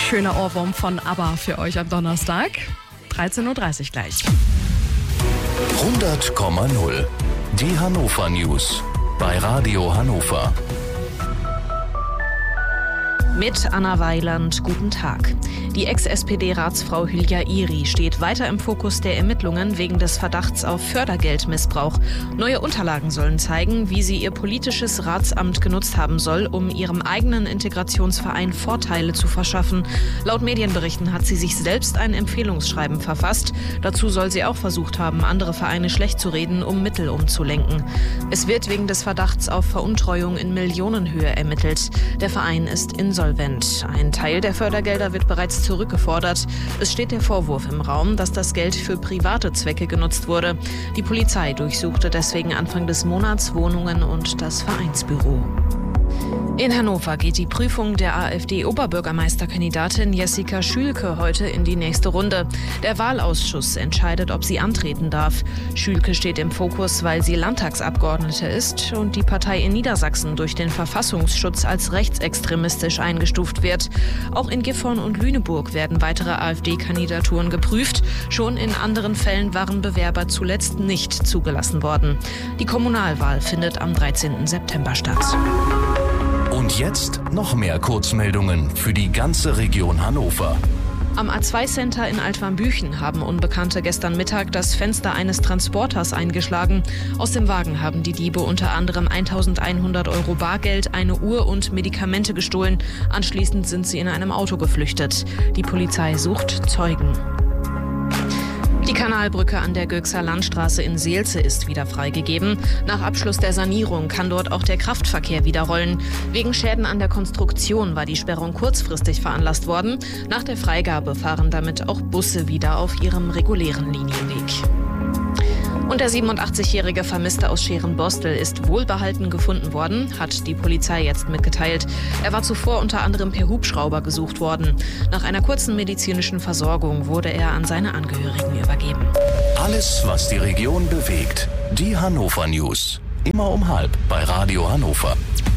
Schöner Ohrwurm von ABBA für euch am Donnerstag. 13.30 Uhr gleich. 100,0. Die Hannover News bei Radio Hannover. Mit Anna Weiland, guten Tag. Die Ex-SPD-Ratsfrau Hülya Iri steht weiter im Fokus der Ermittlungen wegen des Verdachts auf Fördergeldmissbrauch. Neue Unterlagen sollen zeigen, wie sie ihr politisches Ratsamt genutzt haben soll, um ihrem eigenen Integrationsverein Vorteile zu verschaffen. Laut Medienberichten hat sie sich selbst ein Empfehlungsschreiben verfasst. Dazu soll sie auch versucht haben, andere Vereine schlecht zu reden, um Mittel umzulenken. Es wird wegen des Verdachts auf Veruntreuung in Millionenhöhe ermittelt. Der Verein ist insolvent. Ein Teil der Fördergelder wird bereits zurückgefordert. Es steht der Vorwurf im Raum, dass das Geld für private Zwecke genutzt wurde. Die Polizei durchsuchte deswegen Anfang des Monats Wohnungen und das Vereinsbüro. In Hannover geht die Prüfung der AfD-Oberbürgermeisterkandidatin Jessica Schülke heute in die nächste Runde. Der Wahlausschuss entscheidet, ob sie antreten darf. Schülke steht im Fokus, weil sie Landtagsabgeordnete ist und die Partei in Niedersachsen durch den Verfassungsschutz als rechtsextremistisch eingestuft wird. Auch in Gifhorn und Lüneburg werden weitere AfD-Kandidaturen geprüft. Schon in anderen Fällen waren Bewerber zuletzt nicht zugelassen worden. Die Kommunalwahl findet am 13. September statt. Und jetzt noch mehr Kurzmeldungen für die ganze Region Hannover. Am A2-Center in Altwarmbüchen haben Unbekannte gestern Mittag das Fenster eines Transporters eingeschlagen. Aus dem Wagen haben die Diebe unter anderem 1.100 € Bargeld, eine Uhr und Medikamente gestohlen. Anschließend sind sie in einem Auto geflüchtet. Die Polizei sucht Zeugen. Die Kanalbrücke an der Gökser Landstraße in Seelze ist wieder freigegeben. Nach Abschluss der Sanierung kann dort auch der Kraftverkehr wieder rollen. Wegen Schäden an der Konstruktion war die Sperrung kurzfristig veranlasst worden. Nach der Freigabe fahren damit auch Busse wieder auf ihrem regulären Linienweg. Und der 87-jährige Vermisste aus Scherenbostel ist wohlbehalten gefunden worden, hat die Polizei jetzt mitgeteilt. Er war zuvor unter anderem per Hubschrauber gesucht worden. Nach einer kurzen medizinischen Versorgung wurde er an seine Angehörigen übergeben. Alles, was die Region bewegt. Die Hannover News. Immer um 12:30 bei Radio Hannover.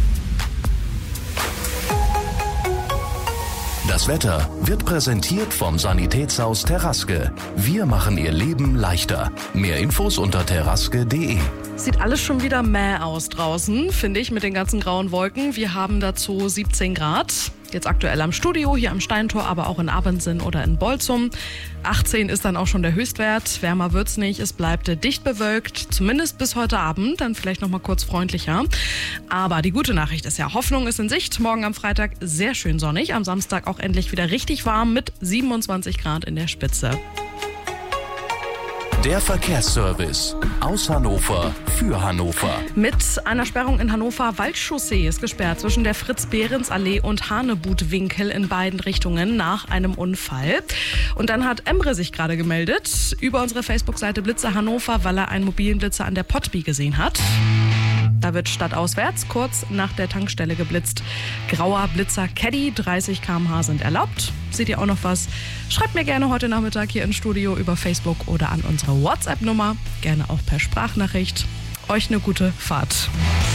Das Wetter wird präsentiert vom Sanitätshaus Terraske. Wir machen Ihr Leben leichter. Mehr Infos unter terraske.de. Sieht alles schon wieder mäh aus draußen, finde ich, mit den ganzen grauen Wolken. Wir haben dazu 17 Grad. Jetzt aktuell am Studio, hier am Steintor, aber auch in Abendsinn oder in Bolzum. 18 ist dann auch schon der Höchstwert. Wärmer wird's nicht. Es bleibt dicht bewölkt, zumindest bis heute Abend. Dann vielleicht noch mal kurz freundlicher. Aber die gute Nachricht ist ja, Hoffnung ist in Sicht. Morgen am Freitag sehr schön sonnig. Am Samstag auch endlich wieder richtig warm mit 27 Grad in der Spitze. Der Verkehrsservice aus Hannover für Hannover. Mit einer Sperrung in Hannover, Waldchaussee ist gesperrt zwischen der Fritz-Behrens-Allee und Hanebut-Winkel in beiden Richtungen nach einem Unfall. Und dann hat Emre sich gerade gemeldet über unsere Facebook-Seite Blitzer Hannover, weil er einen mobilen Blitzer an der Pottby gesehen hat. Da wird stadtauswärts kurz nach der Tankstelle geblitzt. Grauer Blitzer Caddy, 30 km/h sind erlaubt. Seht ihr auch noch was? Schreibt mir gerne heute Nachmittag hier ins Studio über Facebook oder an unsere WhatsApp-Nummer. Gerne auch per Sprachnachricht. Euch eine gute Fahrt.